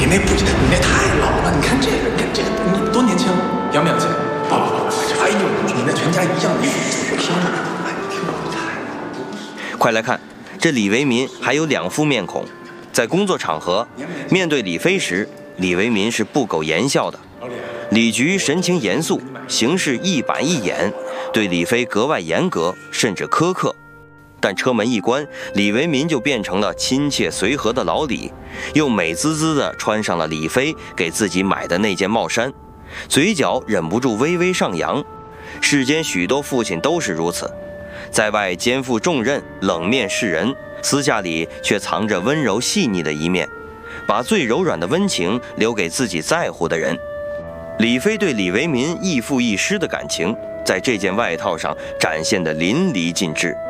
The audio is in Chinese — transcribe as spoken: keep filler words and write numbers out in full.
那不，你那太老了。你看这个，你看这个，你多年轻，洋不洋气？不不不，哎呦，你那全家一样的，不听着，哎，听我太。 快来看，这李维民还有两副面孔。在工作场合，面对李飞时，李维民是不苟言笑的。李局神情严肃，行事一板一眼，对李飞格外严格，甚至苛刻。但车门一关，李维民就变成了亲切随和的老李，又美滋滋地穿上了李飞给自己买的那件帽衫，嘴角忍不住微微上扬。世间许多父亲都是如此，在外肩负重任，冷面示人，私下里却藏着温柔细腻的一面，把最柔软的温情留给自己在乎的人。李飞对李维民亦父亦师的感情，在这件外套上展现得淋漓尽致。